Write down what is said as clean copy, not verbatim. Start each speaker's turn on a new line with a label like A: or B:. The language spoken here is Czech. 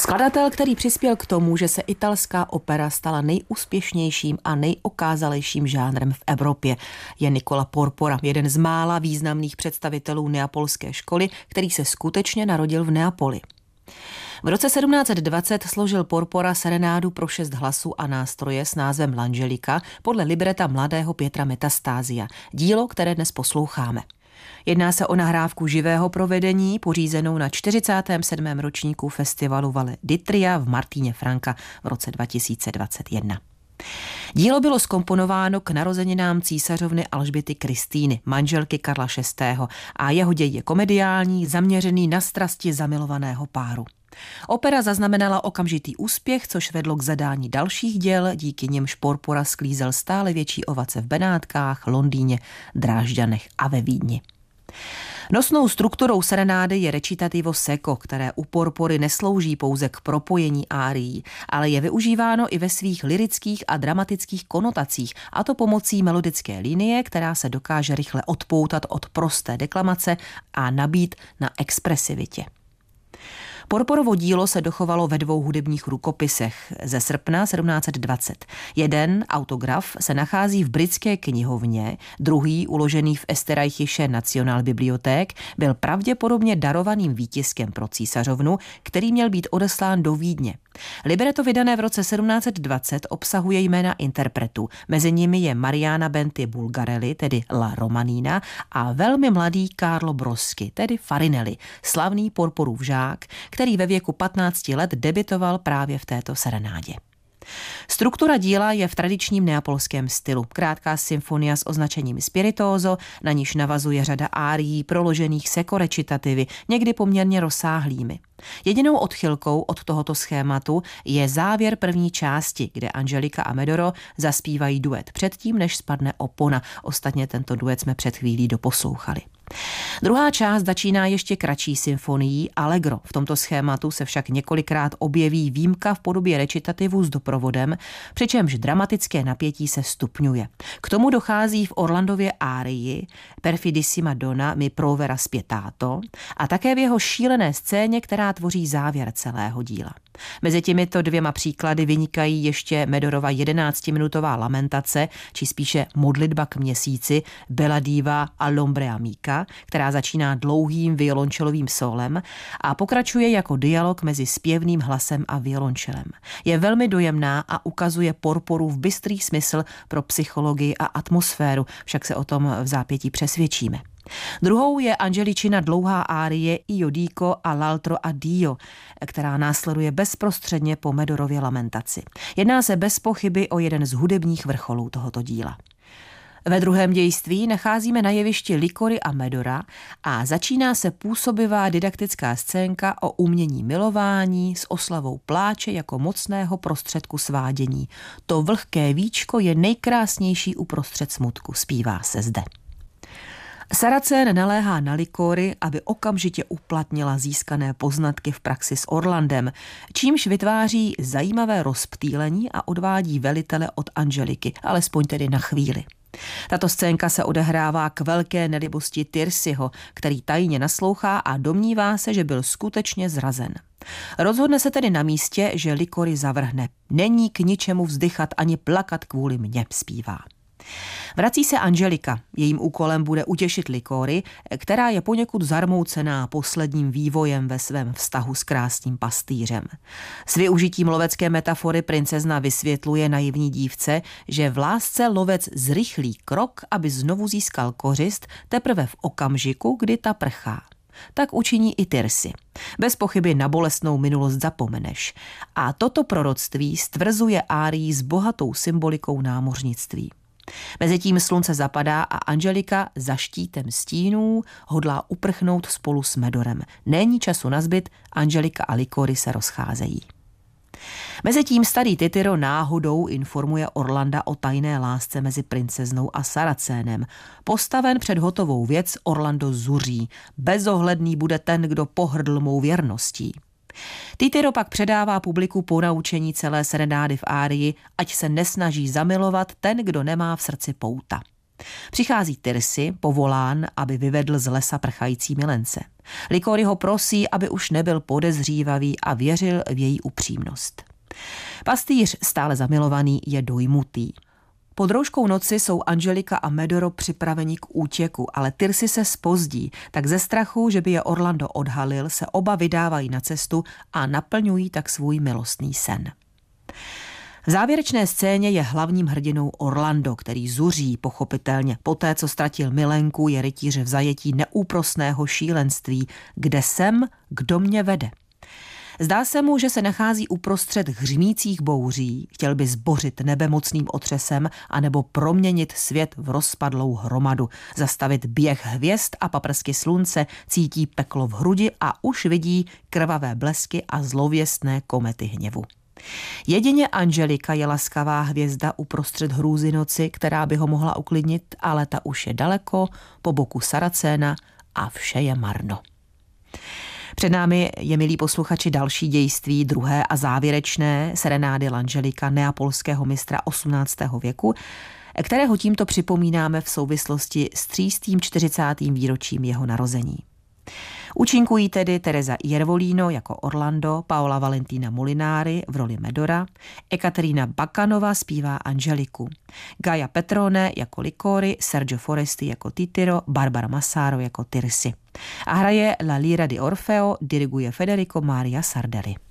A: Skladatel, který přispěl k tomu, že se italská opera stala nejúspěšnějším a nejokázalejším žánrem v Evropě, je Nicola Porpora, jeden z mála významných představitelů neapolské školy, který se skutečně narodil v Neapoli. V roce 1720 složil Porpora serenádu pro 6 hlasů a nástroje s názvem L'Angelica podle libreta mladého Pietra Metastázia, dílo, které dnes posloucháme. Jedná se o nahrávku živého provedení, pořízenou na 47. ročníku festivalu Valle d'Itria v Martíně Franka v roce 2021. Dílo bylo zkomponováno k narozeninám císařovny Alžběty Kristýny, manželky Karla VI. A jeho děj je komediální, zaměřený na strasti zamilovaného páru. Opera zaznamenala okamžitý úspěch, což vedlo k zadání dalších děl, díky nimž Porpora sklízel stále větší ovace v Benátkách, Londýně, Drážďanech a ve Vídni. Nosnou strukturou serenády je recitativo secco, které u Porpory neslouží pouze k propojení árií, ale je využíváno i ve svých lyrických a dramatických konotacích, a to pomocí melodické linie, která se dokáže rychle odpoutat od prosté deklamace a nabít na expresivitě. Porporovo dílo se dochovalo ve 2 hudebních rukopisech ze srpna 1720. Jeden, autograf, se nachází v britské knihovně, druhý, uložený v Österreichische Nationalbibliothek, byl pravděpodobně darovaným výtiskem pro císařovnu, který měl být odeslán do Vídně. Libreto vydané v roce 1720 obsahuje jména interpretů, mezi nimi je Mariana Benty Bulgarelli, tedy La Romanina, a velmi mladý Carlo Broschi, tedy Farinelli, slavný Porporův žák, který ve věku 15 let debitoval právě v této serenádě. Struktura díla je v tradičním neapolském stylu. Krátká symfonia s označením spirituoso, na níž navazuje řada árií proložených secco recitativy, někdy poměrně rozsáhlými. Jedinou odchylkou od tohoto schématu je závěr první části, kde Angelika a Medoro zaspívají duet předtím, než spadne opona. Ostatně tento duet jsme před chvílí doposlouchali. Druhá část začíná ještě kratší symfonií Allegro. V tomto schématu se však několikrát objeví výjimka v podobě recitativu s doprovodem, přičemž dramatické napětí se stupňuje. K tomu dochází v Orlandově árii Perfidissima donna mi provera spietato a také v jeho šílené scéně, která tvoří závěr celého díla. Mezi těmito 2 příklady vynikají ještě Medorova 11-minutová lamentace, či spíše modlitba k měsíci Bella diva all'ombre amica, která začíná dlouhým violončelovým sólem a pokračuje jako dialog mezi zpěvným hlasem a violončelem. Je velmi dojemná a ukazuje Porporův bystrý smysl pro psychologii a atmosféru, však se o tom v zápětí přesvědčíme. Druhou je Angeličina dlouhá árie Io dico all'altro addio, která následuje bezprostředně po Medorově lamentaci. Jedná se bez pochyby o jeden z hudebních vrcholů tohoto díla. Ve druhém dějství nacházíme na jevišti Licory a Medora a začíná se působivá didaktická scénka o umění milování s oslavou pláče jako mocného prostředku svádění. To vlhké víčko je nejkrásnější uprostřed smutku, zpívá se zde. Saracen naléhá na Licory, aby okamžitě uplatnila získané poznatky v praxi s Orlandem, čímž vytváří zajímavé rozptýlení a odvádí velitele od Angeliky, alespoň tedy na chvíli. Tato scénka se odehrává k velké nelibosti Tirsiho, který tajně naslouchá a domnívá se, že byl skutečně zrazen. Rozhodne se tedy na místě, že Licory zavrhne. Není k ničemu vzdychat ani plakat kvůli mně, zpívá. Vrací se Angelika. Jejím úkolem bude utěšit Licory, která je poněkud zarmoucená posledním vývojem ve svém vztahu s krásným pastýřem. S využitím lovecké metafory princezna vysvětluje naivní dívce, že v lásce lovec zrychlí krok, aby znovu získal kořist teprve v okamžiku, kdy ta prchá. Tak učiní i Tirsi. Bez pochyby na bolestnou minulost zapomeneš. A toto proroctví stvrzuje árii s bohatou symbolikou námořnictví. Mezitím slunce zapadá a Angelika za štítem stínů hodlá uprchnout spolu s Medorem. Není času nazbyt, Angelika a Licory se rozcházejí. Mezitím starý Titiro náhodou informuje Orlanda o tajné lásce mezi princeznou a Saracénem. Postaven před hotovou věc, Orlando zuří. Bezohledný bude ten, kdo pohrdl mou věrností. Titiro pak předává publiku ponaučení celé serenády v árii, ať se nesnaží zamilovat ten, kdo nemá v srdci pouta. Přichází Tirsi, povolán, aby vyvedl z lesa prchající milence. Licori ho prosí, aby už nebyl podezřívavý a věřil v její upřímnost. Pastýř, stále zamilovaný, je dojmutý. Pod rouškou noci jsou Angelika a Medoro připraveni k útěku, ale Tirsi se zpozdí, tak ze strachu, že by je Orlando odhalil, se oba vydávají na cestu a naplňují tak svůj milostný sen. V závěrečné scéně je hlavním hrdinou Orlando, který zuří pochopitelně. Poté, co ztratil milenku, je rytíř v zajetí neúprosného šílenství. Kde jsem, kdo mě vede? Zdá se mu, že se nachází uprostřed hřmících bouří, chtěl by zbořit nebe mocným otřesem anebo proměnit svět v rozpadlou hromadu, zastavit běh hvězd a paprsky slunce, cítí peklo v hrudi a už vidí krvavé blesky a zlověstné komety hněvu. Jedině Angelika je laskavá hvězda uprostřed hrůzy noci, která by ho mohla uklidnit, ale ta už je daleko, po boku Saracéna a vše je marno. Před námi je, milí posluchači, další dějství, druhé a závěrečné serenády L'Angelica, neapolského mistra 18. věku, kterého tímto připomínáme v souvislosti s 340. výročím jeho narození. Účinkují tedy Teresa Iervolino jako Orlando, Paola Valentina Molinari v roli Medora, Ekaterina Bakanova zpívá Angeliku, Gaia Petrone jako Licori, Sergio Foresti jako Titiro, Barbara Massaro jako Tirsi. A hraje La Lira di Orfeo, diriguje Federico Maria Sardelli.